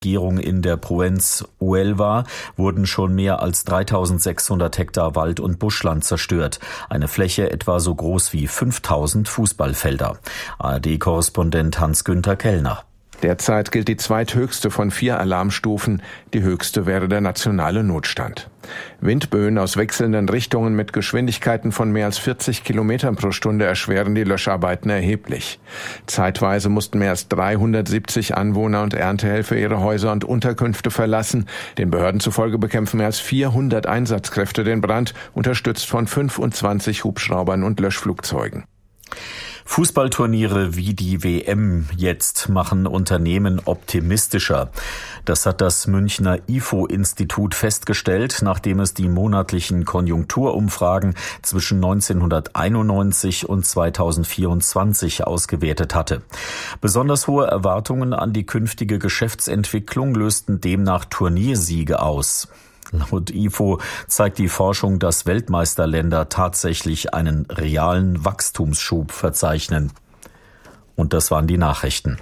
Regierung in der Provinz Huelva wurden schon mehr als 3600 Hektar Wald- und Buschland zerstört. Eine Fläche etwa so groß wie 5000 Fußballfelder. ARD-Korrespondent Hans-Günther Kellner. Derzeit gilt die zweithöchste von 4 Alarmstufen. Die höchste wäre der nationale Notstand. Windböen aus wechselnden Richtungen mit Geschwindigkeiten von mehr als 40 Kilometern pro Stunde erschweren die Löscharbeiten erheblich. Zeitweise mussten mehr als 370 Anwohner und Erntehelfer ihre Häuser und Unterkünfte verlassen. Den Behörden zufolge bekämpfen mehr als 400 Einsatzkräfte den Brand, unterstützt von 25 Hubschraubern und Löschflugzeugen. Fußballturniere wie die WM jetzt machen Unternehmen optimistischer. Das hat das Münchner IFO-Institut festgestellt, nachdem es die monatlichen Konjunkturumfragen zwischen 1991 und 2024 ausgewertet hatte. Besonders hohe Erwartungen an die künftige Geschäftsentwicklung lösten demnach Turniersiege aus. Laut IFO zeigt die Forschung, dass Weltmeisterländer tatsächlich einen realen Wachstumsschub verzeichnen. Und das waren die Nachrichten.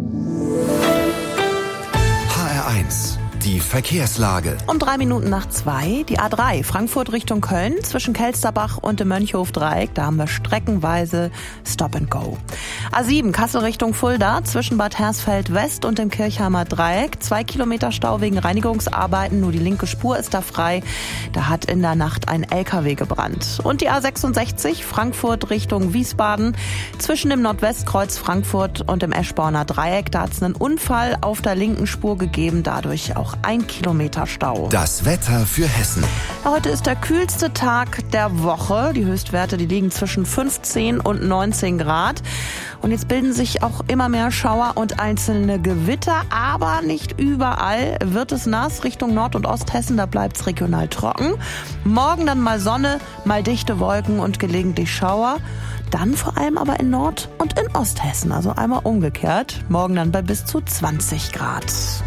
HR1, die Verkehrslage. Um 2:03, die A3 Frankfurt Richtung Köln zwischen Kelsterbach und dem Mönchhof-Dreieck. Da haben wir streckenweise Stop and Go. A7 Kassel Richtung Fulda zwischen Bad Hersfeld West und dem Kirchheimer Dreieck. 2 Kilometer Stau wegen Reinigungsarbeiten. Nur die linke Spur ist da frei. Da hat in der Nacht ein LKW gebrannt. Und die A66 Frankfurt Richtung Wiesbaden zwischen dem Nordwestkreuz Frankfurt und dem Eschborner Dreieck. Da hat es einen Unfall auf der linken Spur gegeben. Dadurch auch 1 Kilometer Stau. Das Wetter für Hessen. Heute ist der kühlste Tag der Woche. Die Höchstwerte, die liegen zwischen 15 und 19 Grad. Und jetzt bilden sich auch immer mehr Schauer und einzelne Gewitter. Aber nicht überall wird es nass. Richtung Nord- und Osthessen, da bleibt es regional trocken. Morgen dann mal Sonne, mal dichte Wolken und gelegentlich Schauer. Dann vor allem aber in Nord- und in Osthessen. Also einmal umgekehrt. Morgen dann bei bis zu 20 Grad.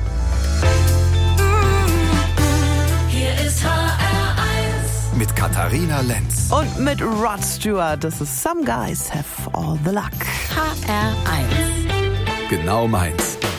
Mit Katharina Lenz. Und mit Rod Stewart. Das ist Some Guys Have All the Luck. HR1. Genau meins.